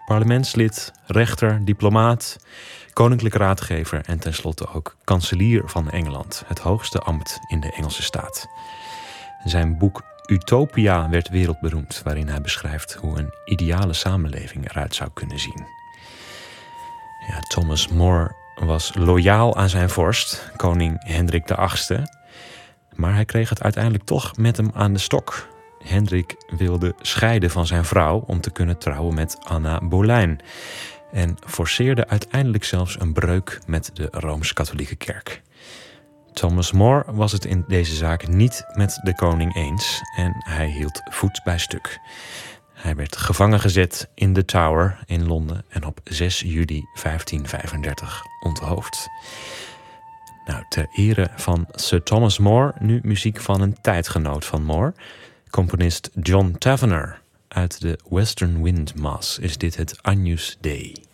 parlementslid, rechter, diplomaat, koninklijk raadgever en tenslotte ook kanselier van Engeland, het hoogste ambt in de Engelse staat. Zijn boek Utopia werd wereldberoemd, waarin hij beschrijft hoe een ideale samenleving eruit zou kunnen zien. Ja, Thomas More was loyaal aan zijn vorst, koning Hendrik VIII, maar hij kreeg het uiteindelijk toch met hem aan de stok. Hendrik wilde scheiden van zijn vrouw om te kunnen trouwen met Anna Boleyn en forceerde uiteindelijk zelfs een breuk met de Rooms-Katholieke Kerk. Thomas More was het in deze zaak niet met de koning eens en hij hield voet bij stuk. Hij werd gevangen gezet in the Tower in Londen en op 6 juli 1535 onthoofd. Nou, ter ere van Sir Thomas More nu muziek van een tijdgenoot van More, componist John Tavener. Uit de Western Wind Mass is dit het Agnus Dei.